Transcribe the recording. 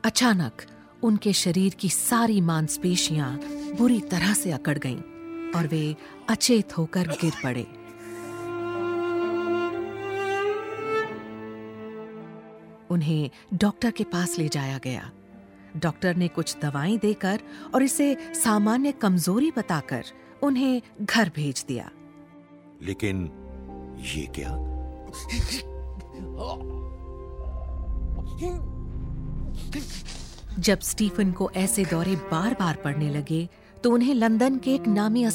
अचानक उनके शरीर की सारी मांसपेशियां बुरी तरह से अकड़ गईं और वे अचेत होकर गिर पड़े। उन्हें डॉक्टर के पास ले जाया गया। डॉक्टर ने कुछ दवाएं देकर और इसे सामान्य कमजोरी बताकर उन्हें घर भेज दिया। लेकिन ये क्या? जब स्टीफन को ऐसे दौरे बार-बार पड़ने लगे तो उन्हें लंदन के एक नामी